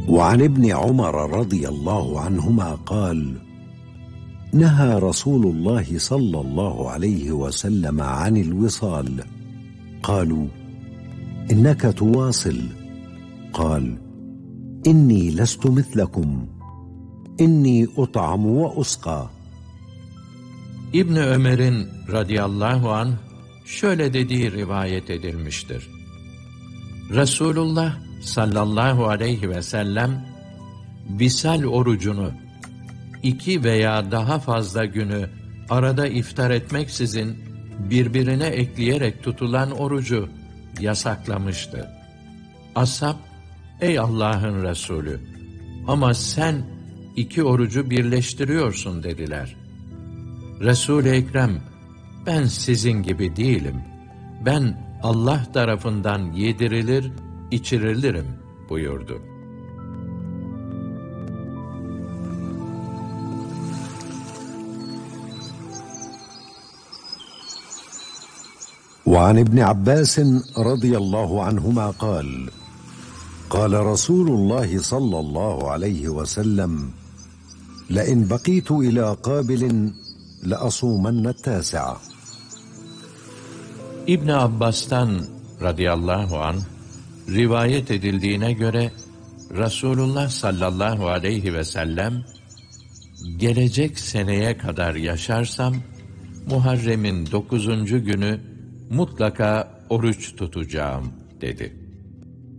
وعن ابن عمر رضي الله عنهما قال: نهى رسول الله صلى الله عليه وسلم عن الوصال. قالوا: إنك تواصل. قال: إني لست مثلكم، إني أطعم وأسقى. İbn Ömer'in radıyallahu anh şöyle dediği rivayet edilmiştir. Resulullah sallallahu aleyhi ve sellem visal orucunu 2 veya daha fazla günü arada iftar etmeksizin birbirine ekleyerek tutulan orucu yasaklamıştı. Ashab, ey Allah'ın Resulü, ama sen 2 orucu birleştiriyorsun dediler. Resul-i Ekrem, ben sizin gibi değilim. Ben Allah tarafından yedirilir, içirilirim buyurdu. وعن ابن عباس رضي الله عنهما قال: قال رسول الله صلى الله عليه وسلم: لئن بقيت إلى قابل لأصومن التاسعة. İbn Abbas'tan radıyallahu anh rivayet edildiğine göre Resulullah sallallahu aleyhi ve sellem, gelecek seneye kadar yaşarsam Muharrem'in 9. günü mutlaka oruç tutacağım dedi.